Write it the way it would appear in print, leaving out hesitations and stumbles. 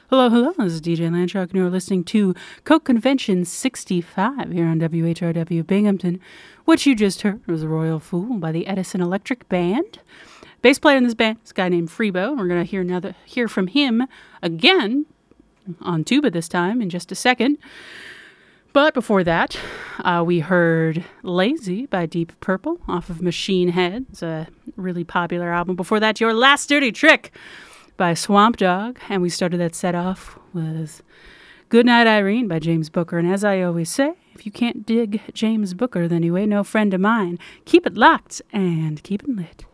Hello, hello. This is DJ Landshark, and you're listening to Coke Convention 65 here on WHRW Binghamton. What you just heard was Royal Fool by the Edison Electric Band. Bass player in this band is a guy named Freebo. We're going to hear from him again on tuba this time in just a second. But before that, we heard Lazy by Deep Purple off of Machine Head. It's a really popular album. Before that, Your Last Dirty Trick by Swamp Dogg. And we started that set off with Goodnight Irene by James Booker. And as I always say, if you can't dig James Booker, then you ain't no friend of mine. Keep it locked and keep it lit.